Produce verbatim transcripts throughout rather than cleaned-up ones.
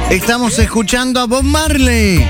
Estamos escuchando a Bob Marley.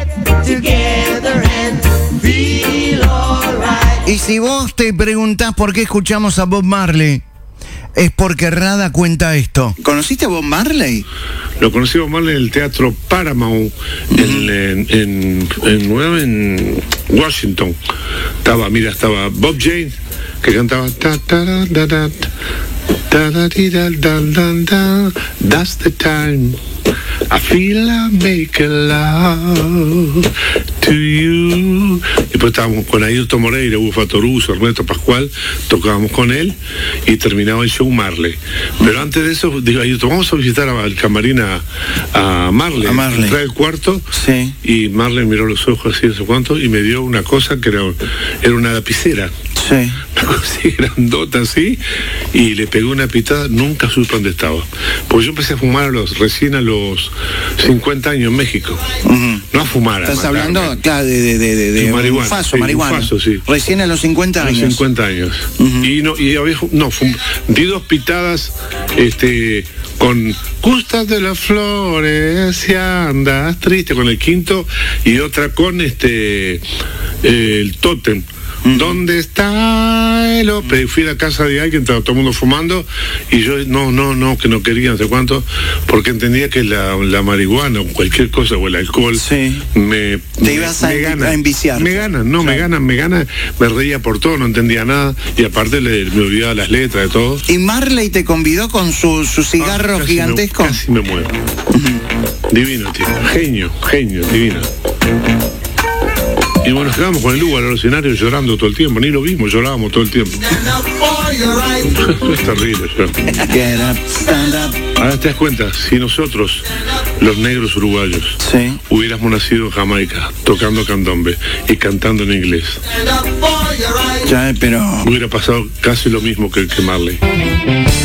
Y si vos te preguntás por qué escuchamos a Bob Marley, es porque Rada cuenta esto. ¿Conociste a Bob Marley? Lo conocí a Bob Marley en el Teatro Paramount, uh-huh. en, en, en, en, en Washington. Estaba, mira, estaba Bob James, que cantaba ta ta da da ta da da da da da. That's the time I feel I make a love to you. Después estábamos con Ayrton Moreira, Hugo Fatoruso, Ernesto Pascual, tocábamos con él y terminaba el show Marley. Pero antes de eso, digo, Ayrton, vamos a visitar al camarín a, a Marley. A Marley. Trae el cuarto, sí. Y Marley miró los ojos así, no sé cuánto, y me dio una cosa que era, era una lapicera. Sí. Una cosa así grandota así, y le pegó una pitada, nunca supe dónde estaba. Porque yo empecé a fumar a los, recién a los cincuenta años en México. Uh-huh. No a fumar, a Estás matarme. Hablando, claro, de, de, de, de, de marihuana, un faso, sí, marihuana. Un faso, sí. Recién a los cincuenta años. A los cincuenta años. Uh-huh. Y no, y había, no, fum, di dos pitadas, este, con Gustas de las flores, si andas triste, con el quinto, y otra con este, eh, el tótem. Uh-huh. ¿Dónde está el Ope? Fui a la casa de alguien, estaba todo el mundo fumando, y yo, no, no, no, que no quería, no sé cuánto, porque entendía que la, la marihuana o cualquier cosa, o el alcohol, sí. me, Te me, ibas me a, gana. a enviciar. Me ganan, no, claro. me ganan, me ganan, me reía por todo, no entendía nada, y aparte le, me olvidaba las letras de todo. ¿Y Marley te convidó con su, su cigarro ah, gigantesco? Me, casi me muero. Uh-huh. Divino, tío, genio, genio, divino. Y bueno, nos quedamos con el Hugo al escenario llorando todo el tiempo, ni lo vimos, llorábamos todo el tiempo. Es terrible, yo. Ahora te das cuenta, si nosotros, los negros uruguayos, sí. hubiéramos nacido en Jamaica, tocando candombe y cantando en inglés, ya, pero... hubiera pasado casi lo mismo que, que Marley.